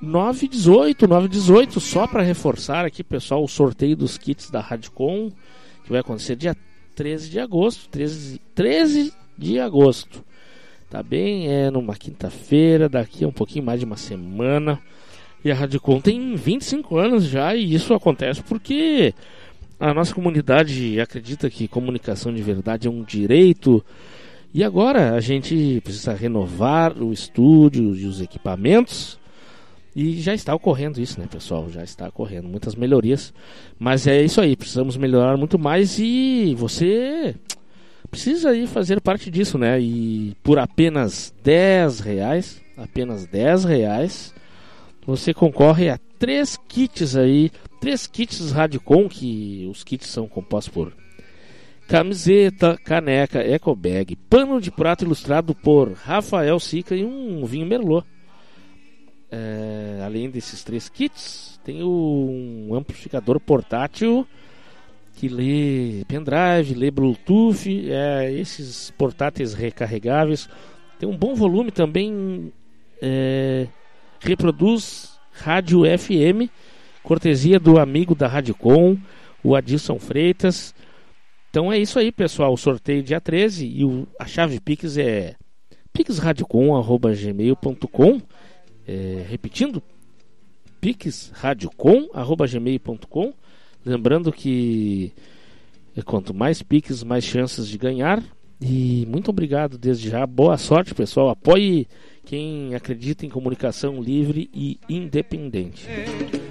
918, só para reforçar aqui, pessoal, o sorteio dos kits da Radicom, que vai acontecer dia 13 de agosto, 13 de agosto, tá bem? É numa quinta-feira, daqui a um pouquinho mais de uma semana, e a Radicom tem 25 anos já, e isso acontece porque a nossa comunidade acredita que comunicação de verdade é um direito, e agora a gente precisa renovar o estúdio e os equipamentos. E já está ocorrendo isso, né, pessoal? Já está ocorrendo muitas melhorias. Mas é isso aí, precisamos melhorar muito mais e você precisa aí fazer parte disso, né? E por apenas R$10, você concorre a 3 kits aí, 3 kits Radicom, que os kits são compostos por camiseta, caneca, ecobag, pano de prato ilustrado por Rafael Sica e um vinho Merlot. Além desses 3 kits, tem um amplificador portátil que lê pendrive, lê Bluetooth, esses portáteis recarregáveis. Tem um bom volume também, reproduz rádio FM, cortesia do amigo da Radicom, o Adilson Freitas. Então é isso aí, pessoal, o sorteio dia 13 e a chave Pix é pixradicom@gmail.com. Repetindo, pixradicom@gmail.com. Lembrando que quanto mais Pix, mais chances de ganhar. E muito obrigado desde já. Boa sorte, pessoal. Apoie quem acredita em comunicação livre e independente.